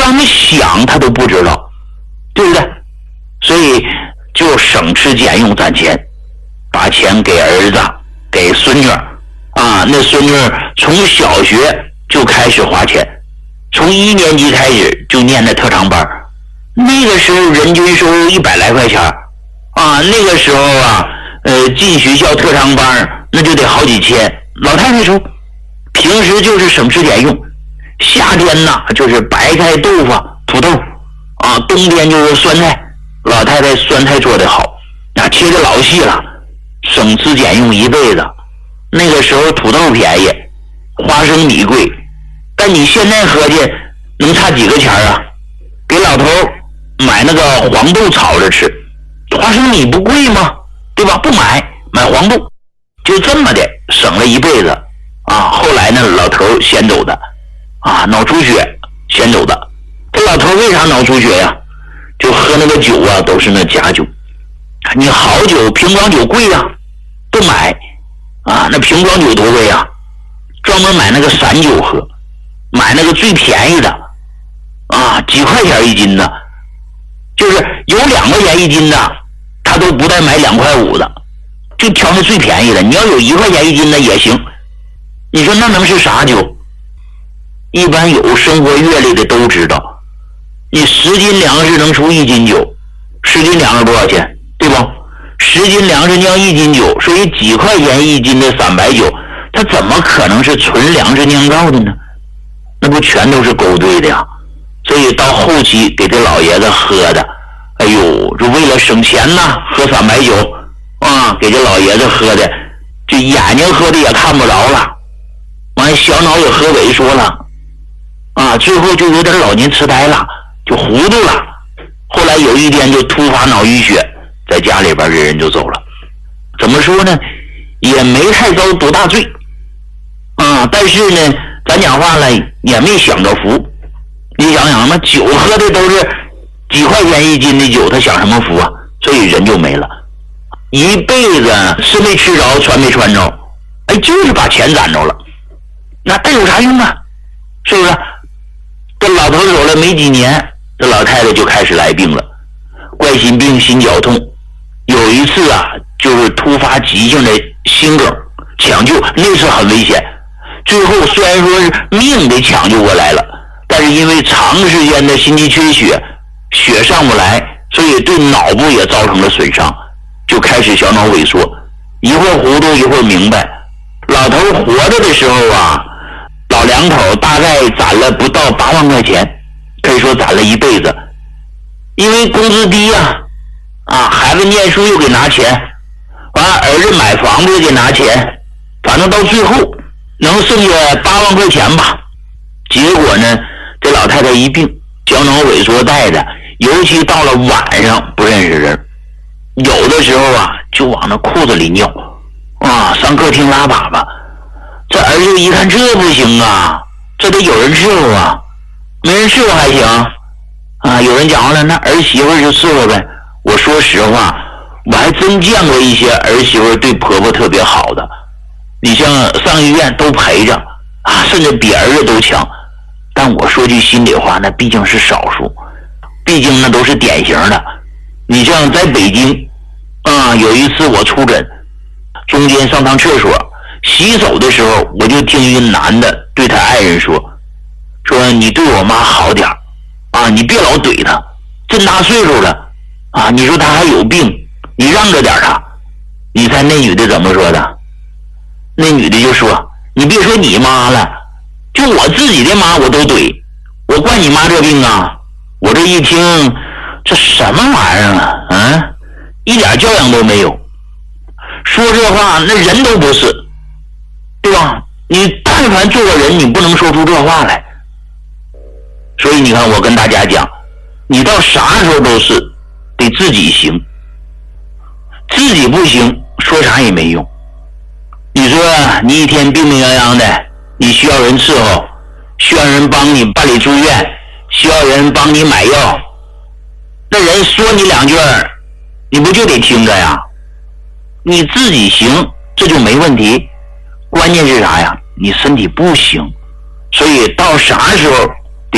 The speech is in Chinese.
怎么想他都不知道，对不对？所以就省吃俭用攒钱，把钱给儿子给孙女啊，那孙女从小学就开始花钱，从1年级开始就念的特长班，那个时候人均收入100来块钱啊，那个时候啊进学校特长班那就得好几千。老太太说平时就是省吃俭用，夏天呢就是白菜豆腐土豆啊，冬天就是酸菜，老太太酸菜做得好啊，切得老细了，省吃俭用一辈子。那个时候土豆便宜，花生米贵，但你现在合计能差几个钱啊？给老头买那个黄豆炒着吃，花生米不贵吗？对吧？不买黄豆，就这么的省了一辈子啊。后来呢，老头先走的啊，脑出血先走的。这老头为啥脑出血呀？就喝那个酒啊，都是那假酒。你好酒瓶装酒贵呀，不买啊。那瓶装酒多贵呀，专门买那个散酒喝，买那个最便宜的啊，几块钱一斤的，就是有2块钱一斤的他都不带买2块5的，就挑那最便宜的。你要有1块钱一斤的也行。你说那能是啥酒？一般有生活阅历的都知道，你10斤粮食能出1斤酒，10斤粮食多少钱？对不？10斤粮食酿1斤酒，所以几块钱一斤的散白酒，它怎么可能是纯粮食酿造的呢？那不全都是勾兑的呀。所以到后期给这老爷子喝的，哎呦，就为了省钱呐，喝散白酒啊，给这老爷子喝的，这眼睛喝的也看不着了，完小脑也喝萎缩了啊，最后就有点老年痴呆了，就糊涂了。后来有一天就突发脑淤血，在家里边这人就走了。怎么说呢，也没太遭多大罪啊，但是呢咱讲话了也没享着福。你想想，那酒喝的都是几块钱一斤的酒，他享什么福啊？所以人就没了，一辈子吃没吃着，穿没穿着，哎，就是把钱攒着了，那有啥用啊？是不是？这老头走了没几年，这老太太就开始来病了，冠心病、心绞痛。有一次啊，就是突发急性的心梗，抢救那次很危险，最后虽然说是命得抢救过来了，但是因为长时间的心肌缺血，血上不来，所以对脑部也造成了损伤，就开始小脑萎缩，一会儿糊涂一会儿明白。老头活着的时候啊，老两口大概攒了不到8万块钱，可以说攒了一辈子。因为工资低啊，孩子念书又给拿钱，完了儿子买房子又给拿钱，反正到最后能剩下8万块钱吧。结果呢，这老太太一病，小脑萎缩带的，尤其到了晚上不认识人，有的时候啊就往那裤子里尿啊，上客厅拉粑粑。这儿子一看这不行啊，这得有人伺候啊，没人伺候还行啊。有人讲了，那儿媳妇就伺候呗。我说实话，我还真见过一些儿媳妇对婆婆特别好的，你像上医院都陪着啊，甚至比儿子都强。但我说句心里话，那毕竟是少数，毕竟那都是典型的。你像在北京啊，有一次我出诊，中间上趟厕所，洗手的时候，我就听一个男的对他爱人说你对我妈好点啊，你别老怼她，这么大岁数了啊，你说她还有病，你让着点她。你猜那女的怎么说的？那女的就说，你别说你妈了，就我自己的妈我都怼，我怪你妈这病啊。我这一听，这什么玩意儿啊，一点教养都没有，说这话那人都不是，对吧？你但凡做个人，你不能说出这话来。所以你看，我跟大家讲，你到啥时候都是得自己行，自己不行说啥也没用。你说你一天病病殃殃的，你需要人伺候，需要人帮你办理住院，需要人帮你买药，那人说你2句你不就得听着呀？你自己行这就没问题，关键是啥呀？你身体不行。所以到啥时候